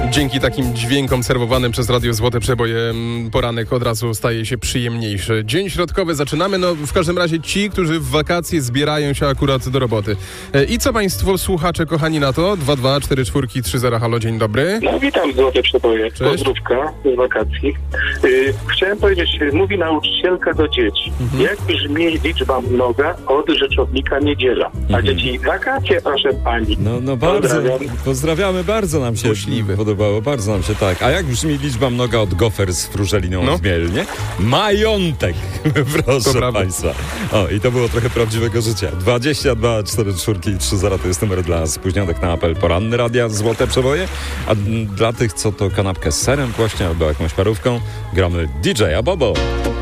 Dzięki takim dźwiękom serwowanym przez Radio Złote Przeboje poranek od razu staje się przyjemniejszy. Dzień środkowy zaczynamy, w każdym razie ci, którzy w wakacje zbierają się akurat do roboty. I co państwo słuchacze kochani na to? 224430, halo, dzień dobry. Witam Złote Przeboje, pozdrówka z wakacji. Chciałem powiedzieć, mówi nauczycielka do dzieci, jak brzmi liczba mnoga od rzeczownika niedziela, a dzieci wakacje, proszę pani. No bardzo, pozdrawiamy, bardzo nam się podobało, bardzo nam się tak. A jak brzmi liczba mnoga od gofer z frużeliną w Mielnie? Majątek, proszę państwa. O, i to było trochę prawdziwego życia. 224430 to jest numer dla spóźnionych na apel poranny Radia Złote Przeboje, a dla tych, co to kanapkę z serem właśnie albo jakąś parówką, gramy DJ-a Bobo.